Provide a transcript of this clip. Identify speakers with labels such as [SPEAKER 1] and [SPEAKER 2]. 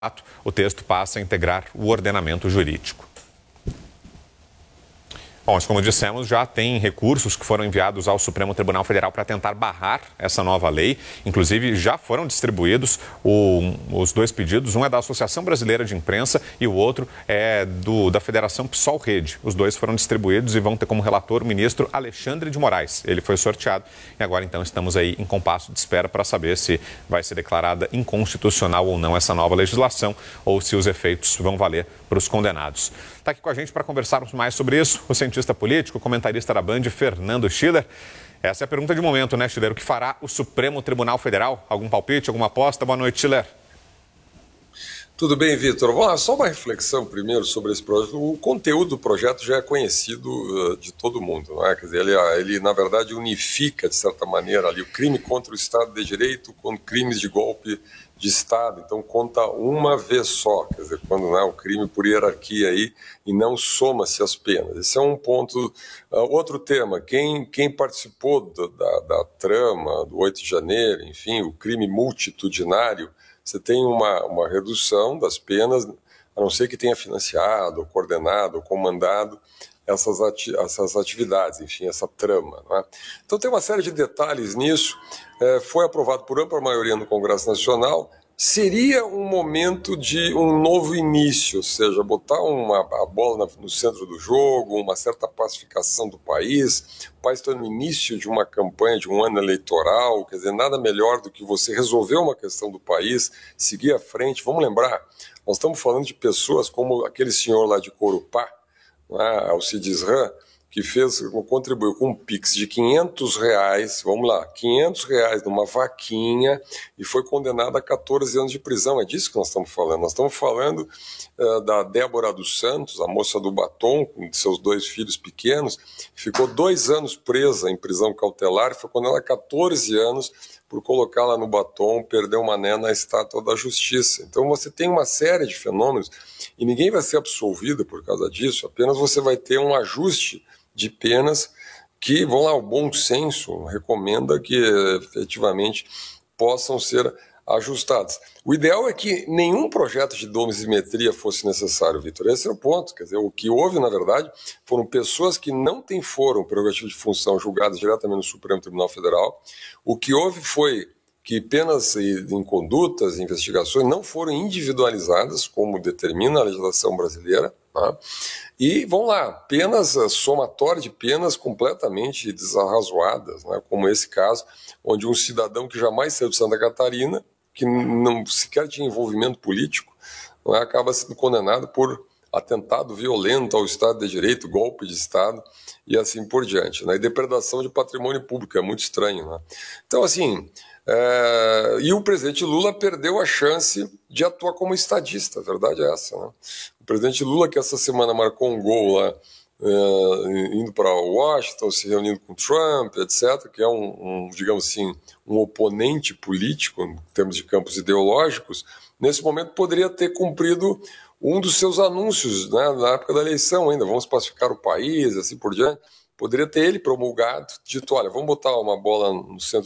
[SPEAKER 1] O texto passa a integrar o ordenamento jurídico. Bom, mas como dissemos, já tem recursos que foram enviados ao Supremo Tribunal Federal para tentar barrar essa nova lei. Inclusive, já foram distribuídos os dois pedidos. Um é da Associação Brasileira de Imprensa e o outro é da Federação PSOL Rede. Os dois foram distribuídos e vão ter como relator o ministro Alexandre de Moraes. Ele foi sorteado e agora, então, estamos aí em compasso de espera para saber se vai ser declarada inconstitucional ou não essa nova legislação ou se os efeitos vão valer para os condenados. Está aqui com a gente para conversarmos mais sobre isso o cientista político, comentarista da Band, Fernando Schiller. Essa é a pergunta de momento, né, Schiller? O que fará o Supremo Tribunal Federal? Algum palpite, alguma aposta? Boa noite, Schiller.
[SPEAKER 2] Tudo bem, Vitor? Vamos lá, só uma reflexão primeiro sobre esse projeto. O conteúdo do projeto já é conhecido de todo mundo, não é? Quer dizer, ele, na verdade, unifica, de certa maneira, ali, o crime contra o Estado de Direito com crimes de golpe de Estado. Então, conta uma vez só, quer dizer, quando não é o crime por hierarquia aí, e não soma-se as penas. Esse é um ponto. Outro tema, quem participou da trama do 8 de janeiro, enfim, o crime multitudinário, você tem uma redução das penas, a não ser que tenha financiado, ou coordenado, ou comandado essas atividades, enfim, essa trama. Não é? Então tem uma série de detalhes nisso, foi aprovado por ampla maioria no Congresso Nacional. Seria um momento de um novo início, ou seja, botar a bola no centro do jogo, uma certa pacificação do país. O país está no início de uma campanha, de um ano eleitoral, quer dizer, nada melhor do que você resolver uma questão do país, seguir à frente. Vamos lembrar, nós estamos falando de pessoas como aquele senhor lá de Corupá, Alcides Ram, que contribuiu com um Pix de R$500, vamos lá, R$500 numa vaquinha e foi condenado a 14 anos de prisão. É disso que nós estamos falando. Nós estamos falando da Débora dos Santos, a moça do batom, com seus 2 filhos pequenos, ficou 2 anos presa em prisão cautelar e foi condenada a 14 anos por colocá-la no batom, perder uma né na estátua da justiça. Então você tem uma série de fenômenos e ninguém vai ser absolvido por causa disso, apenas você vai ter um ajuste de penas que, vão lá, o bom senso recomenda que efetivamente possam ser ajustadas. O ideal é que nenhum projeto de dosimetria fosse necessário, Vitor. Esse é o ponto. Quer dizer, o que houve, na verdade, foram pessoas que não têm foro prerrogativo de função julgadas diretamente no Supremo Tribunal Federal. O que houve foi que penas em condutas, investigações, não foram individualizadas, como determina a legislação brasileira, tá? E, vão lá, penas, somatório de penas completamente desarrazoadas, né? Como esse caso, onde um cidadão que jamais saiu de Santa Catarina, que não sequer tinha envolvimento político, não é? Acaba sendo condenado por atentado violento ao Estado de Direito, golpe de Estado e assim por diante, né? E depredação de patrimônio público, é muito estranho, né? Então, assim, e o presidente Lula perdeu a chance de atuar como estadista, a verdade é essa, né? O presidente Lula, que essa semana marcou um gol lá, indo para Washington, se reunindo com Trump, etc., que é digamos assim, um oponente político em termos de campos ideológicos, nesse momento poderia ter cumprido um dos seus anúncios, né, na época da eleição ainda, vamos pacificar o país, assim por diante, poderia ter ele promulgado, dito, olha, vamos botar uma bola no centro